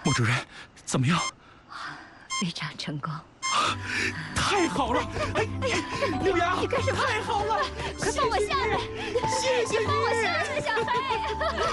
穆主任，怎么样？ 非常成功。 太好了！哎，柳阳， 你干什么？ 太好了！ 快放我